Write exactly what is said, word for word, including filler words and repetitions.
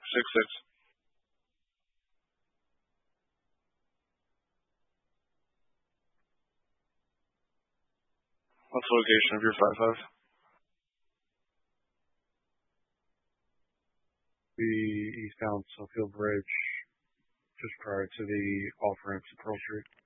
six six. What's the location of your five five? The eastbound Suffield Bridge, just prior to the off ramps to Pearl Street.